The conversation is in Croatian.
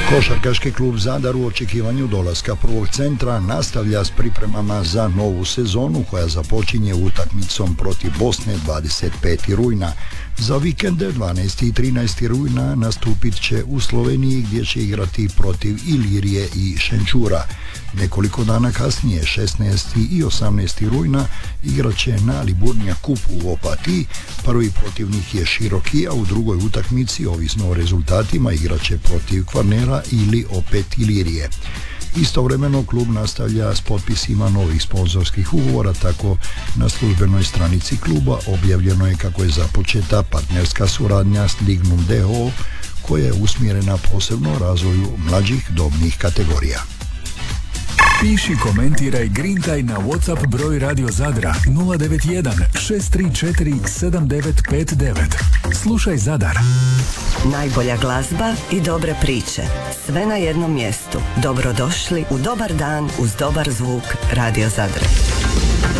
Košarkaški klub Zadar u očekivanju dolaska prvog centra nastavlja s pripremama za novu sezonu koja započinje utakmicom protiv Bosne 25. rujna. Za vikende 12. i 13. rujna nastupit će u Sloveniji gdje će igrati protiv Ilirije i Šenčura. Nekoliko dana kasnije, 16. i 18. rujna, igrat će na Liburnija kupu u Opatiji. Prvi protivnik je Široki, a u drugoj utakmici, ovisno o rezultatima, igrat će protiv Kvarnera ili opet Ilirije. Istovremeno klub nastavlja s potpisima novih sponzorskih ugovora, tako na službenoj stranici kluba objavljeno je kako je započeta partnerska suradnja s Lignum d.o.o. koja je usmjerena posebno razvoju mlađih dobnih kategorija. Piši, komentiraj, grintaj na WhatsApp broj Radio Zadra 091 634 7959. Slušaj Zadar. Najbolja glazba i dobre priče. Sve na jednom mjestu. Dobrodošli u dobar dan uz dobar zvuk Radio Zadra.